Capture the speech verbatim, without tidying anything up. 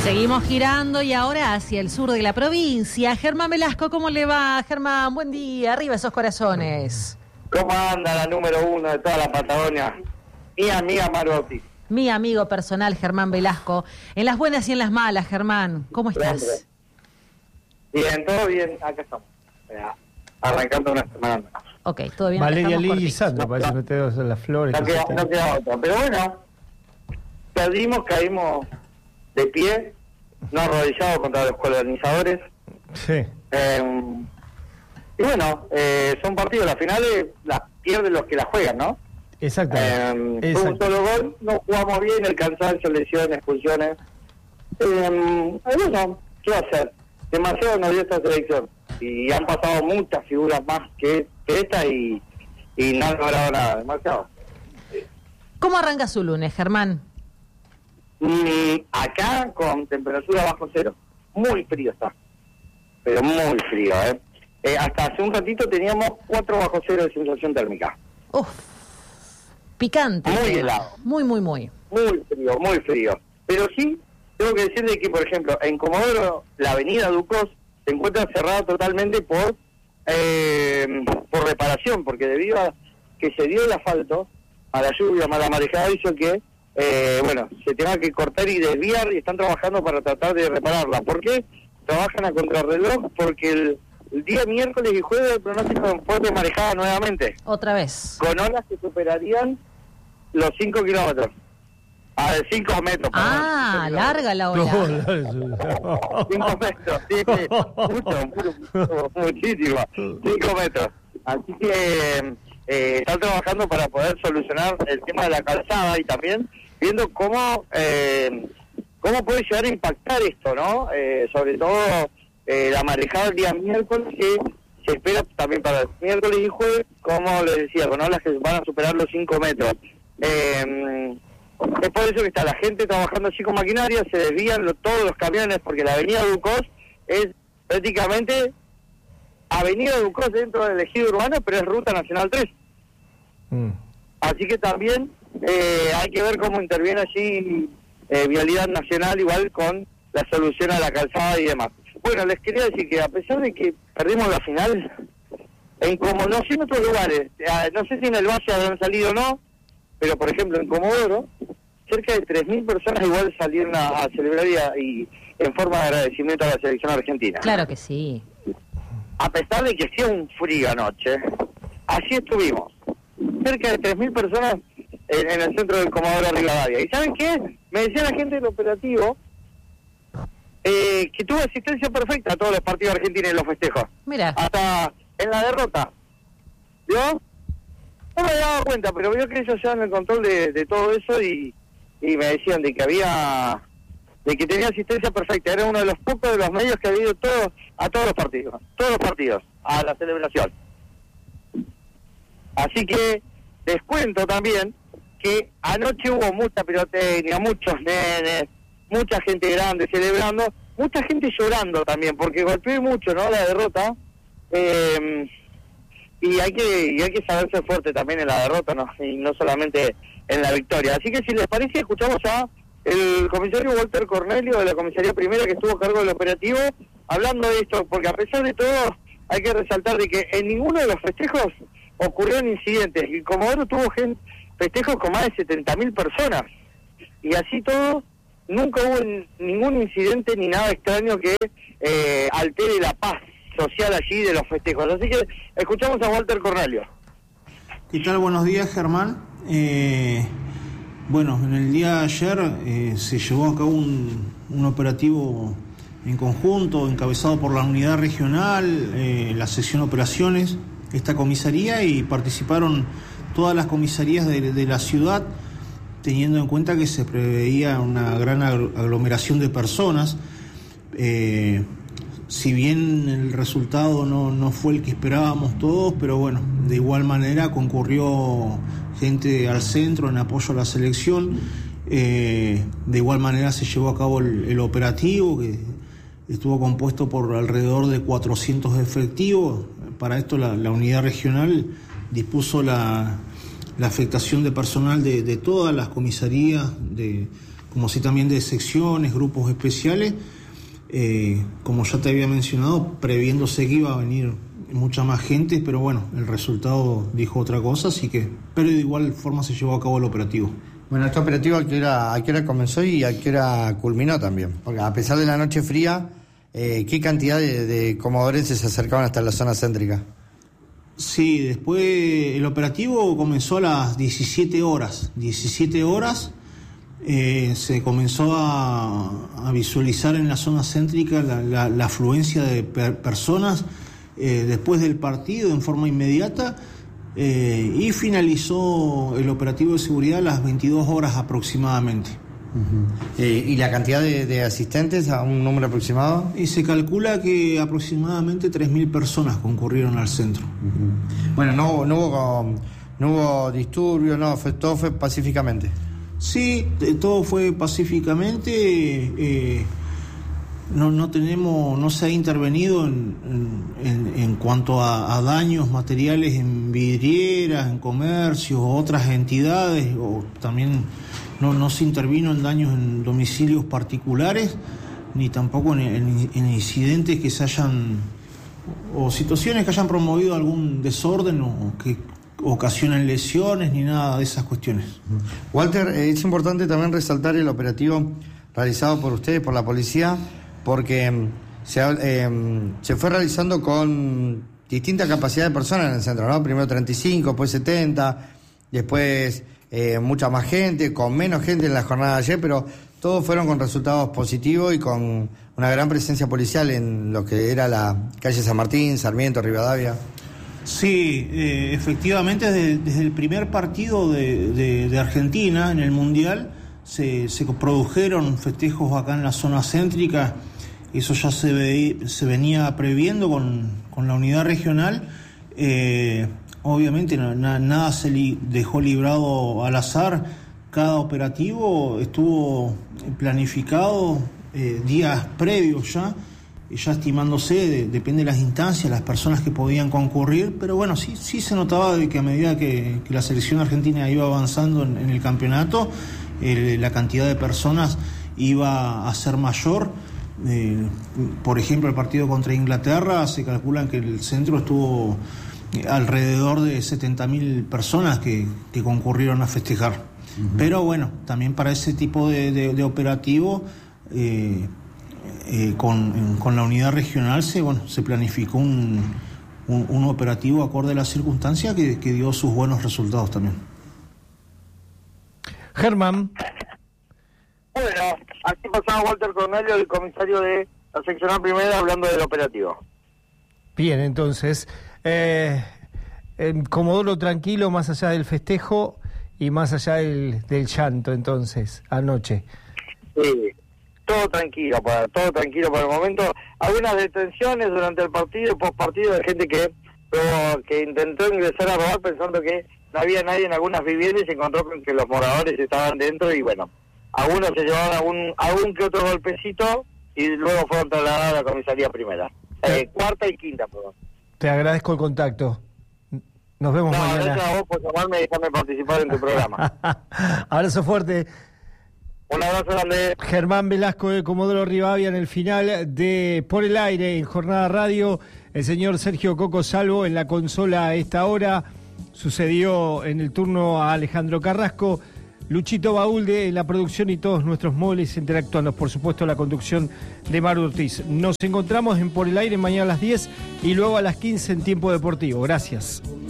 Seguimos girando y ahora hacia el sur de la provincia. Germán Velasco, ¿cómo le va? Germán, buen día. Arriba esos corazones. ¿Cómo anda la número uno de toda la Patagonia? Mi amiga Marotti. Mi amigo personal, Germán Velasco. En las buenas y en las malas, Germán. ¿Cómo estás? Bien, todo bien. Acá estamos. Arrancando una semana. Ok, todo bien. Valeria Lee y Sandro, parece que metedos en las flores. No queda, no queda otra. Pero bueno, perdimos, caímos de pie, no arrodillados contra los colonizadores. Sí. Eh, y bueno, eh, son partidos, las finales las pierden los que las juegan, ¿no? Exactamente. Eh, fue un solo gol, no jugamos bien, el cansancio, lesiones, expulsiones. Eh, bueno, ¿qué va a hacer? Demasiado nos dio esta selección. Y han pasado muchas figuras más que, que esta y, y no han logrado nada, demasiado. ¿Cómo arranca su lunes, Germán? Y acá con temperatura bajo cero, muy frío está, pero muy frío, ¿eh? eh hasta hace un ratito teníamos cuatro bajo cero de sensación térmica. Uf, picante. Muy helado. Muy, muy, muy. Muy frío, muy frío. Pero sí, tengo que decirle que, por ejemplo, en Comodoro, la avenida Ducos se encuentra cerrada totalmente por eh, por reparación, porque debido a que se dio el asfalto, a la lluvia, a la marejada, hizo que Eh, bueno, se tenga que cortar y desviar y están trabajando para tratar de repararla. ¿Por qué? Trabajan a contrarreloj porque el, el día miércoles y jueves el pronóstico de fuerte marejada nuevamente. Otra vez. Con olas que superarían los cinco kilómetros. Ah, de cinco metros. Ah, perdón, larga la ola. cinco metros, sí, sí. Mucho, mucho, muchísimo. cinco metros. Así que eh, están trabajando para poder solucionar el tema de la calzada y también viendo cómo eh, cómo puede llegar a impactar esto, ¿no? Eh, sobre todo eh, la marejada el día miércoles, que se espera también para el miércoles y jueves, como les decía, con olas que van a superar los cinco metros. Eh, es por eso que está la gente trabajando así con maquinaria, se desvían lo, todos los camiones, porque la avenida Ducos es prácticamente avenida Ducos dentro del ejido urbano, pero es ruta nacional tres. Mm. Así que también eh, hay que ver cómo interviene allí eh, Vialidad Nacional, igual con la solución a la calzada y demás. Bueno, les quería decir que a pesar de que perdimos la final, en como no sé en otros lugares, eh, no sé si en el Valle habrán salido o no, pero por ejemplo en Comodoro, cerca de tres mil personas igual salieron a, a celebrar y, y en forma de agradecimiento a la selección argentina. Claro que sí. A pesar de que hacía un frío anoche, así estuvimos. Cerca de tres mil personas en, en el centro del Comodoro Rivadavia. ¿Y saben qué? Me decía la gente del operativo eh, que tuvo asistencia perfecta a todos los partidos argentinos en los festejos. Mira. Hasta en la derrota. ¿Yo? No me había dado cuenta, pero veo que ellos llevan el control de, de todo eso y, y me decían de que había... de que tenía asistencia perfecta. Era uno de los pocos de los medios que había ido todo, a todos los partidos, todos los partidos, a la celebración. Así que les cuento también que anoche hubo mucha pirotecnia, muchos nenes, mucha gente grande celebrando, mucha gente llorando también, porque golpeó mucho, ¿no?, la derrota. Eh, y hay que y hay que saberse fuerte también en la derrota, ¿no?, y no solamente en la victoria. Así que si les parece, escuchamos a el comisario Walter Cornelio de la comisaría primera, que estuvo a cargo del operativo, hablando de esto, porque a pesar de todo hay que resaltar de que en ninguno de los festejos ocurrieron incidentes, y Comodoro tuvo gente, festejos con más de setenta mil personas, y así todo nunca hubo ningún incidente ni nada extraño que eh, altere la paz social allí de los festejos. Así que escuchamos a Walter Cornelio. ¿Qué tal? Buenos días, Germán. Eh... Bueno, en el día de ayer eh, se llevó a cabo un, un operativo en conjunto, encabezado por la unidad regional, eh, la sección operaciones, esta comisaría, y participaron todas las comisarías de, de la ciudad, teniendo en cuenta que se preveía una gran aglomeración de personas. Eh, si bien el resultado no, no fue el que esperábamos todos, pero bueno, de igual manera concurrió gente al centro en apoyo a la selección. Eh, de igual manera se llevó a cabo el, el operativo, que estuvo compuesto por alrededor de cuatrocientos efectivos. Para esto la, la unidad regional dispuso la, la afectación de personal de, de todas las comisarías, de como así también de secciones, grupos especiales, eh, como ya te había mencionado, previéndose que iba a venir mucha más gente, pero bueno, el resultado dijo otra cosa, así que, pero de igual forma se llevó a cabo el operativo. Bueno, este operativo a qué hora, a qué hora comenzó y a qué hora culminó también, porque a pesar de la noche fría, eh, ¿qué cantidad de, de comodorenses se acercaban hasta la zona céntrica? Sí, después el operativo comenzó a las diecisiete horas. diecisiete horas eh, se comenzó a, a visualizar en la zona céntrica la, la, la afluencia de per, personas eh, después del partido en forma inmediata eh, y finalizó el operativo de seguridad a las veintidós horas aproximadamente. Uh-huh. Eh, ¿Y la cantidad de, de asistentes, a un número aproximado? Y se calcula que aproximadamente tres mil personas concurrieron al centro. Uh-huh. Bueno, no, no, hubo, no hubo disturbios, no, fue, todo fue pacíficamente. Sí, todo fue pacíficamente. Eh, no, no tenemos, no se ha intervenido en, en, en cuanto a, a daños materiales en vidrieras, en comercios, otras entidades, o también no, no se intervino en daños en domicilios particulares, ni tampoco en, en, en incidentes que se hayan, o situaciones que hayan promovido algún desorden o que ocasionen lesiones, ni nada de esas cuestiones. Walter, es importante también resaltar el operativo realizado por ustedes, por la policía, porque se, eh, se fue realizando con distinta capacidad de personas en el centro, ¿no? Primero treinta y cinco, después setenta, después eh, mucha más gente, con menos gente en la jornada de ayer, pero todos fueron con resultados positivos y con una gran presencia policial en lo que era la calle San Martín, Sarmiento, Rivadavia. Sí, eh, efectivamente desde, desde el primer partido de, de, de Argentina en el Mundial se, se produjeron festejos acá en la zona céntrica. Eso ya se, ve, se venía previendo con, con la unidad regional. Eh, obviamente no, na, nada se li, dejó librado al azar. Cada operativo estuvo planificado eh, días previos ya, ya estimándose, de, depende de las instancias, las personas que podían concurrir, pero bueno, sí, sí se notaba de que a medida que, que la selección argentina iba avanzando en, en el campeonato, eh, la cantidad de personas iba a ser mayor. Eh, por ejemplo, el partido contra Inglaterra, se calculan que el centro estuvo alrededor de setenta mil personas que, que concurrieron a festejar. Uh-huh. Pero bueno, también para ese tipo de, de, de operativo, eh, eh, con, con la unidad regional se, bueno, se planificó un, un, un operativo acorde a las circunstancias que, que dio sus buenos resultados también. Germán. Bueno, aquí pasaba Walter Cornelio, el comisario de la seccional primera, hablando del operativo. Bien, entonces, eh, en Comodoro tranquilo, más allá del festejo y más allá del, del llanto, entonces, anoche. Sí, todo tranquilo, para, todo tranquilo por el momento. Algunas detenciones durante el partido, post partido, de gente que, que intentó ingresar a robar pensando que no había nadie en algunas viviendas y se encontró con que los moradores estaban dentro y bueno, algunos se llevaron algún, algún que otro golpecito y luego fueron trasladados a la comisaría primera. Eh, cuarta y quinta, perdón. Te agradezco el contacto. Nos vemos no, mañana. Gracias a vos por llamarme y dejarme participar en tu programa. Abrazo fuerte. Un abrazo grande. Germán Velasco de Comodoro Rivadavia en el final de Por el Aire en Jornada Radio. El señor Sergio Coco Salvo en la consola a esta hora. Sucedió en el turno a Alejandro Carrasco. Luchito Baúlde en la producción y todos nuestros móviles interactuando, por supuesto la conducción de Maru Ortiz. Nos encontramos en Por el Aire mañana a las diez y luego a las quince en Tiempo Deportivo. Gracias.